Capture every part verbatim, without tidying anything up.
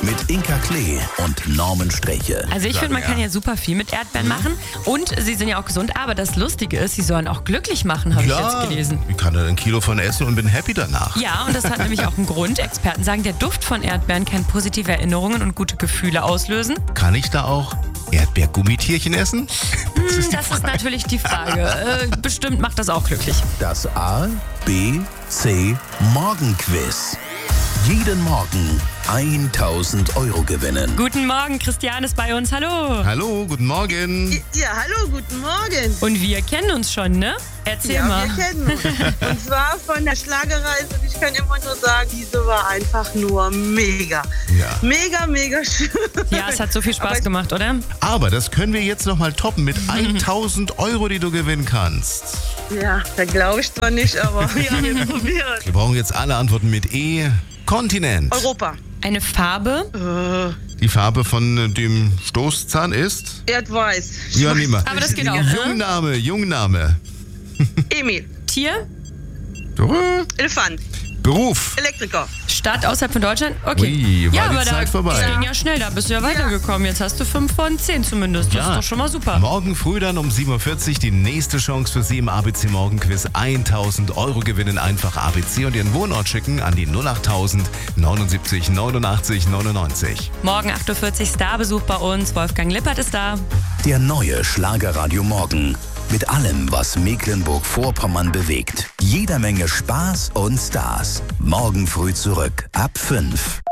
mit Inka Klee und Norman Streche. Also ich finde, man kann ja super viel mit Erdbeeren machen und sie sind ja auch gesund, aber das Lustige ist, sie sollen auch glücklich machen, habe ich jetzt gelesen. Ich kann da ein Kilo von essen und bin happy danach. Ja, und das hat nämlich auch einen Grund. Experten sagen, der Duft von Erdbeeren kann positive Erinnerungen und gute Gefühle auslösen. Kann ich da auch Erdbeergummitierchen essen? Hm, das ist, das ist natürlich die Frage. Äh, bestimmt macht das auch glücklich. Das A, B, C Morgenquiz. Jeden Morgen tausend Euro gewinnen. Guten Morgen, Christian ist bei uns. Hallo. Hallo, guten Morgen. Ja, hallo, guten Morgen. Und wir kennen uns schon, ne? Erzähl ja, mal. wir kennen uns. Und zwar von der Schlagerreise. Und ich kann immer nur sagen, diese war einfach nur mega. Ja. Mega, mega schön. Ja, es hat so viel Spaß Aber gemacht, oder? Aber das können wir jetzt nochmal toppen mit tausend Euro, die du gewinnen kannst. Ja, da glaube ich zwar nicht, aber ja, wir probieren. Wir brauchen jetzt alle Antworten mit E. Kontinent. Europa. Eine Farbe? Äh, Die Farbe von dem Stoßzahn ist? Erdweiß. Ja, nimm mal. Aber das geht auch, ne? Jungname, Jungname. Emil. Tier? Elefant. Beruf. Elektriker. Stadt außerhalb von Deutschland? Okay. Ui, war ja, die aber Zeit da vorbei. das ging ja schnell, da bist du ja weitergekommen. Jetzt hast du fünf von zehn zumindest. Das Ja. ist doch schon mal super. Morgen früh dann um sieben Uhr vierzig die nächste Chance für Sie im A B C Morgenquiz. tausend Euro gewinnen. Einfach A B C und Ihren Wohnort schicken an die null achttausend neunundsiebzig neunundachtzig neunundneunzig. Morgen acht Uhr vierzig Starbesuch bei uns. Wolfgang Lippert ist da. Der neue Schlagerradio Morgen. Mit allem, was Mecklenburg-Vorpommern bewegt. Jeder Menge Spaß und Stars. Morgen früh zurück ab fünf.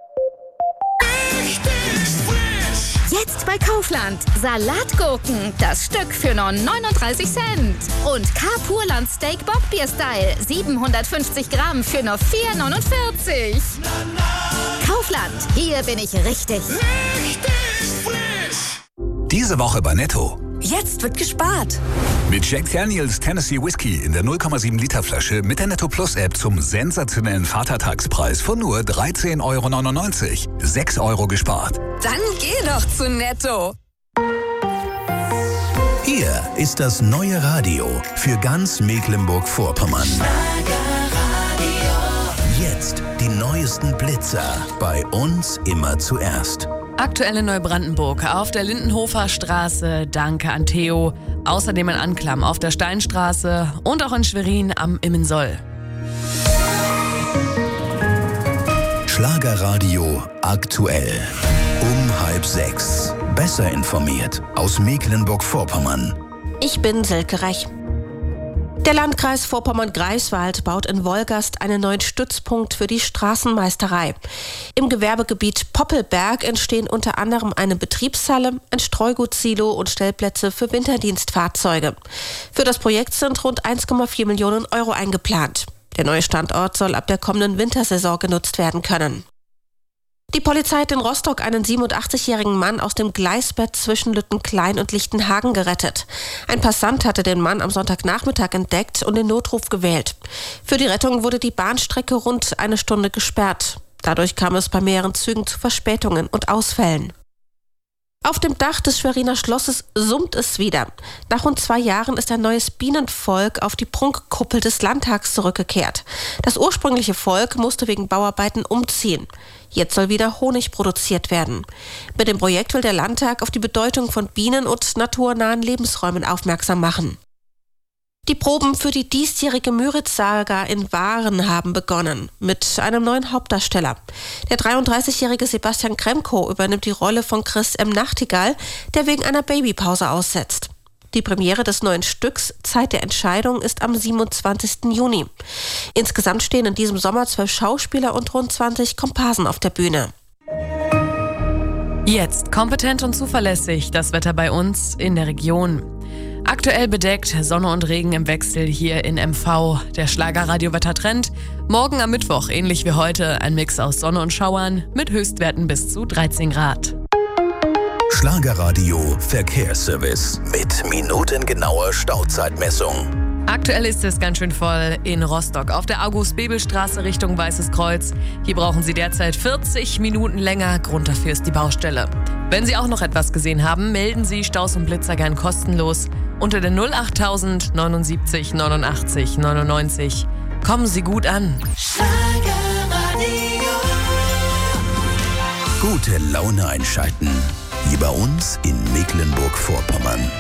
Jetzt bei Kaufland. Salatgurken, das Stück für nur neununddreißig Cent. Und K-Purland Steak Bockbier Style, siebenhundertfünfzig Gramm für nur vier neunundvierzig. Kaufland, hier bin ich richtig. Diese Woche bei Netto. Jetzt wird gespart. Mit Jack Daniels Tennessee Whiskey in der null Komma sieben Liter Flasche mit der Netto Plus App zum sensationellen Vatertagspreis von nur dreizehn Euro neunundneunzig. sechs Euro gespart. Dann geh doch zu Netto. Hier ist das neue Radio für ganz Mecklenburg-Vorpommern. Jetzt die neuesten Blitzer. Bei uns immer zuerst. Aktuell in Neubrandenburg auf der Lindenhofer Straße, danke an Theo. Außerdem ein Anklam auf der Steinstraße und auch in Schwerin am Immensoll. Schlagerradio aktuell. Um halb sechs. Besser informiert aus Mecklenburg-Vorpommern. Ich bin Silke Rech. Der Landkreis Vorpommern-Greifswald baut in Wolgast einen neuen Stützpunkt für die Straßenmeisterei. Im Gewerbegebiet Poppelberg entstehen unter anderem eine Betriebshalle, ein Streugutsilo und Stellplätze für Winterdienstfahrzeuge. Für das Projekt sind rund eins Komma vier Millionen Euro eingeplant. Der neue Standort soll ab der kommenden Wintersaison genutzt werden können. Die Polizei hat in Rostock einen siebenundachtzigjährigen Mann aus dem Gleisbett zwischen Lüttenklein und Lichtenhagen gerettet. Ein Passant hatte den Mann am Sonntagnachmittag entdeckt und den Notruf gewählt. Für die Rettung wurde die Bahnstrecke rund eine Stunde gesperrt. Dadurch kam es bei mehreren Zügen zu Verspätungen und Ausfällen. Auf dem Dach des Schweriner Schlosses summt es wieder. Nach rund zwei Jahren ist ein neues Bienenvolk auf die Prunkkuppel des Landtags zurückgekehrt. Das ursprüngliche Volk musste wegen Bauarbeiten umziehen. Jetzt soll wieder Honig produziert werden. Mit dem Projekt will der Landtag auf die Bedeutung von Bienen und naturnahen Lebensräumen aufmerksam machen. Die Proben für die diesjährige Müritz-Saga in Waren haben begonnen, mit einem neuen Hauptdarsteller. Der dreiunddreißigjährige Sebastian Kremko übernimmt die Rolle von Chris M. Nachtigall, der wegen einer Babypause aussetzt. Die Premiere des neuen Stücks Zeit der Entscheidung ist am siebenundzwanzigsten Juni. Insgesamt stehen in diesem Sommer zwölf Schauspieler und rund zwanzig Komparsen auf der Bühne. Jetzt kompetent und zuverlässig das Wetter bei uns in der Region. Aktuell bedeckt, Sonne und Regen im Wechsel hier in M V. Der Schlagerradio-Wettertrend. Morgen am Mittwoch, ähnlich wie heute, ein Mix aus Sonne und Schauern mit Höchstwerten bis zu dreizehn Grad. Schlagerradio Verkehrsservice mit minutengenauer Stauzeitmessung. Aktuell ist es ganz schön voll in Rostock auf der August-Bebel-Straße Richtung Weißes Kreuz. Hier brauchen Sie derzeit vierzig Minuten länger. Grund dafür ist die Baustelle. Wenn Sie auch noch etwas gesehen haben, melden Sie Staus und Blitzer gern kostenlos unter der null achttausend neunundsiebzig neunundachtzig neunundneunzig. Kommen Sie gut an. Schlagerradio. Gute Laune einschalten. Hier bei uns in Mecklenburg-Vorpommern.